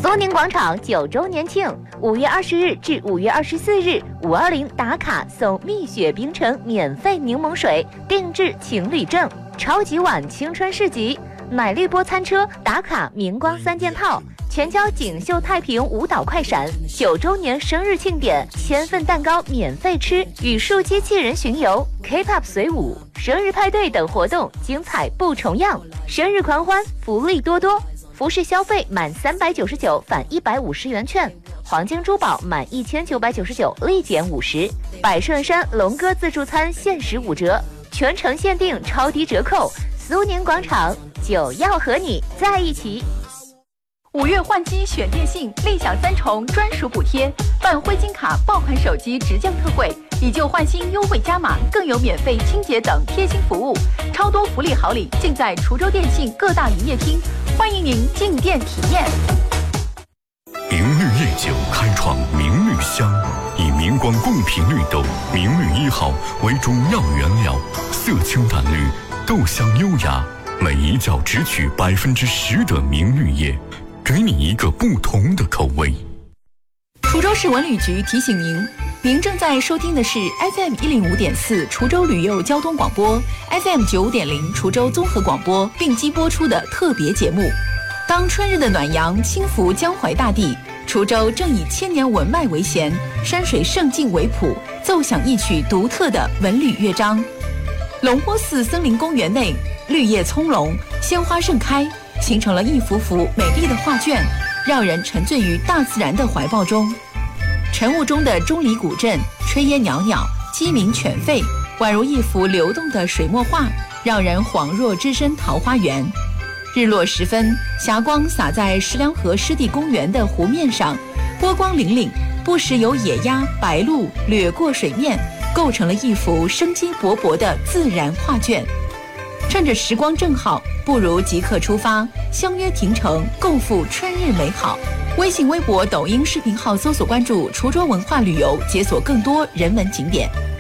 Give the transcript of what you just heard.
苏宁广场9周年庆，5月20日至5月24日，520打卡送蜜雪冰城免费柠檬水，定制情侣证，超级碗青春市集，奶绿波餐车打卡明光3件套，全交锦绣太平舞蹈快闪，9周年生日庆典，1000份蛋糕免费吃，语数机器人巡游 ，K-pop 随舞，生日派对等活动精彩不重样，生日狂欢福利多多。服饰消费满399返150元券，黄金珠宝满1999立减50，百顺山龙哥自助餐限时5折，全程限定超低折扣。苏宁广场就要和你在一起。 5月换机选电信，立享3重专属补贴，办灰金卡爆款手机直降特惠，以旧换新优惠加码，更有免费清洁等贴心服务，超多福利好礼尽在滁州电信各大营业厅，欢迎您进店体验。 明绿夜酒开创明绿香，以明光贡品绿豆明绿1号为主要原料，色清淡绿，豆香优雅，每一角只取10%的明绿叶，给你一个不同的口味。 滁州市文旅局提醒您正在收听的是 FM 105.4滁州旅游交通广播 ，FM 95.0滁州综合广播并机播出的特别节目。当春日的暖阳轻拂江淮大地，滁州正以千年文脉为弦，山水胜境为谱，奏响一曲独特的文旅乐章。龙坡寺森林公园内，绿叶葱茏，鲜花盛开，形成了一幅幅美丽的画卷，让人沉醉于大自然的怀抱中。晨雾中的钟离古镇，炊烟袅袅，鸡鸣犬吠，宛如一幅流动的水墨画，让人恍若置身桃花源。日落时分，霞光洒在石梁河湿地公园的湖面上，波光粼粼，不时有野鸭、白鹭掠过水面，构成了一幅生机勃勃的自然画卷。趁着时光正好，不如即刻出发，相约亭城，共赴春日美好。微信、微博、抖音视频号搜索关注滁州文化旅游，解锁更多人文景点。